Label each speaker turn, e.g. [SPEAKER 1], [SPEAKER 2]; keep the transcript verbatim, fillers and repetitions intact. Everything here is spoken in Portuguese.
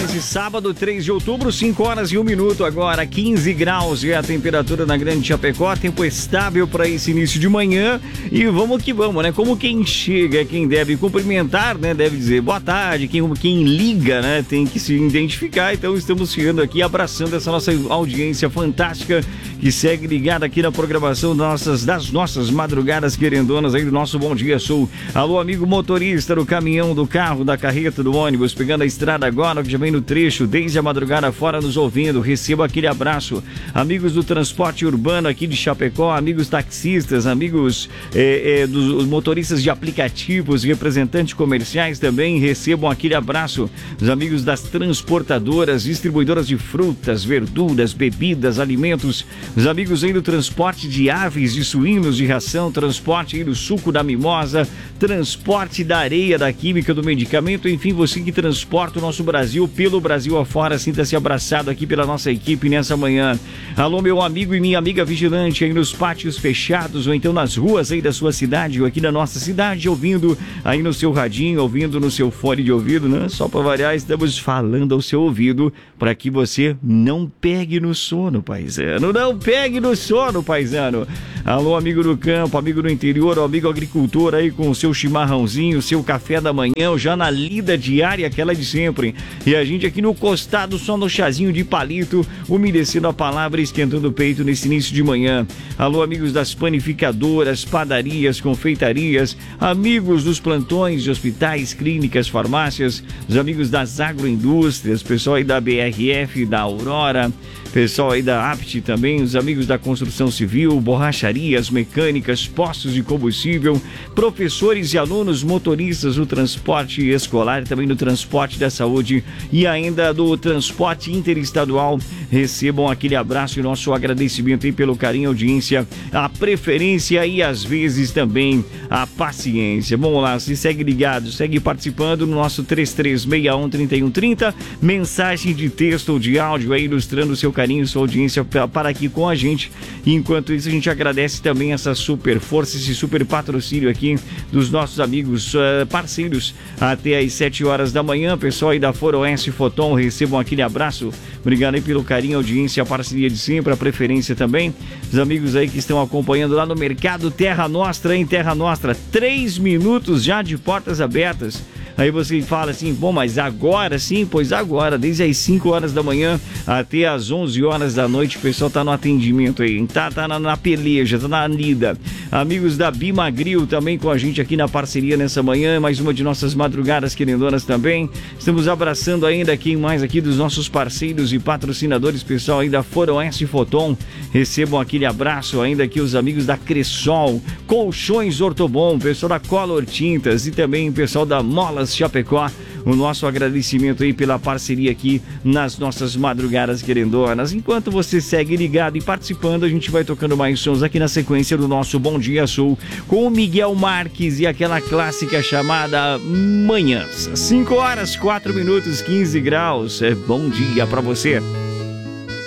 [SPEAKER 1] desse sábado, três de outubro, cinco horas e um minuto agora, quinze graus é a temperatura na Grande Chapecó, tempo estável para esse início de manhã e vamos que vamos, né? Como quem chega, quem deve cumprimentar, né? Deve dizer boa tarde, quem, quem liga, né? Tem que se identificar, então estamos chegando aqui, abraçando essa nossa audiência fantástica que segue ligada aqui na programação nossas, das nossas madrugadas querendonas aí do nosso Bom Dia Sul. Alô, amigo motorista do caminhão, do carro, da carreta, do ônibus, pegando a estrada agora, que já vem no trecho, desde a madrugada fora nos ouvindo, receba aquele abraço. Amigos do transporte urbano aqui de Chapecó, amigos taxistas, amigos é, é, dos motoristas de aplicativos, representantes comerciais também, recebam aquele abraço. Os amigos das transportadoras, distribuidoras de frutas, verduras, bebidas, alimentos, os amigos aí do transporte de aves, de suínos, de ração, transporte aí do suco da mimosa, transporte da areia, da química, do medicamento, enfim, você que transporta o nosso Brasil pelo Brasil afora, sinta-se abraçado aqui pela nossa equipe nessa manhã. Alô, meu amigo e minha amiga vigilante aí nos pátios fechados ou então nas ruas aí da sua cidade ou aqui da nossa cidade, ouvindo aí no seu radinho, ouvindo no seu fone de ouvido, né? Só para variar, estamos falando ao seu ouvido para que você não pegue no sono, paizano. Não pegue no sono, paizano. Alô, amigo do campo, amigo do interior, amigo agricultor aí com o seu chimarrãozinho, seu café da manhã, já na lida diária, aquela de sempre. E a gente aqui no costado, só no chazinho de palito, umedecendo a palavra e esquentando o peito nesse início de manhã. Alô, amigos das panificadoras, padarias, confeitarias, amigos dos plantões de hospitais, clínicas, farmácias, os amigos das agroindústrias, pessoal aí da B R F, da Aurora, pessoal aí da APT também, os amigos da construção civil, borracharias, mecânicas, postos de combustível, professores e alunos, motoristas do transporte escolar, também do transporte da saúde e ainda do transporte interestadual, recebam aquele abraço e nosso agradecimento aí pelo carinho, audiência, a preferência e às vezes também a paciência. Vamos lá, se segue ligado, segue participando no nosso três três seis um, três um três zero, mensagem de texto ou de áudio aí ilustrando o seu carinho, sua audiência para aqui com a gente. E enquanto isso, a gente agradece também essa super força, esse super patrocínio aqui dos nossos amigos uh, parceiros até às sete horas da manhã. Pessoal aí da Foroeste Foton, recebam aquele abraço. Obrigado aí pelo carinho, audiência, a parceria de sempre, a preferência também. Os amigos aí que estão acompanhando lá no Mercado Terra Nostra, em Terra Nostra, três minutos já de portas abertas. Aí você fala assim, bom, mas agora sim? Pois agora, desde as cinco horas da manhã até as onze horas da noite, o pessoal tá no atendimento aí, tá, tá na, na peleja, tá na lida. Amigos da Bimagril também com a gente aqui na parceria nessa manhã, mais uma de nossas madrugadas querendonas também. Estamos abraçando ainda quem mais aqui dos nossos parceiros e patrocinadores, pessoal aí da Foroeste Foton, recebam aquele abraço ainda aqui os amigos da Cressol, Colchões Ortobon, pessoal da Color Tintas e também pessoal da Molas Chapecó, o nosso agradecimento aí pela parceria aqui nas nossas madrugadas querendonas. Enquanto você segue ligado e participando, a gente vai tocando mais sons aqui na sequência do nosso Bom Dia Sul com o Miguel Marques e aquela clássica chamada Manhãs. cinco horas, quatro minutos, quinze graus. É bom dia pra você.